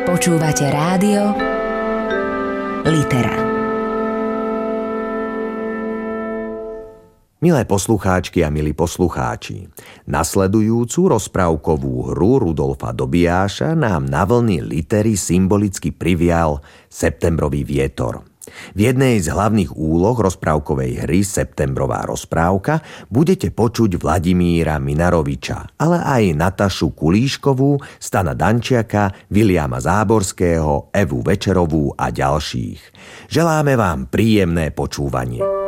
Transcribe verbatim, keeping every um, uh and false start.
Počúvate rádio Litera. Milé poslucháčky a milí poslucháči, nasledujúcu rozprávkovú hru Rudolfa Dobiáša nám na vlny litery symbolicky privial Septembrový vietor. V jednej z hlavných úloh rozprávkovej hry Septembrová rozprávka budete počuť Vladimíra Minaroviča, ale aj Natašu Kulíškovú, Stana Dančiaka, Viliama Záborského, Evu Večerovú a ďalších. Želáme vám príjemné počúvanie.